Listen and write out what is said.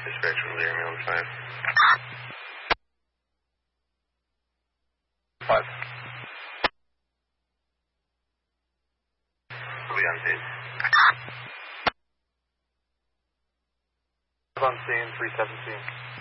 Dispatch from there, on 5. 5. We'll be on scene. On scene, 317.